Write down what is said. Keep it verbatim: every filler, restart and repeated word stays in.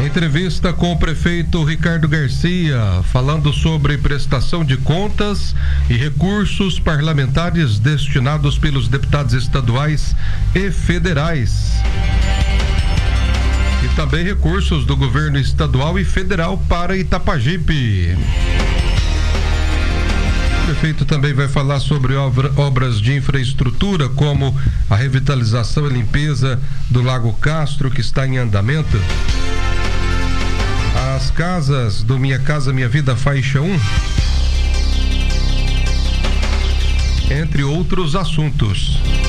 Entrevista com o prefeito Ricardo Garcia, falando sobre prestação de contas e recursos parlamentares destinados pelos deputados estaduais e federais. E também recursos do governo estadual e federal para Itapajipe. O prefeito também vai falar sobre obra, obras de infraestrutura, como a revitalização e limpeza do Lago Castro, que está em andamento. As casas do Minha Casa Minha Vida Faixa um, entre outros assuntos.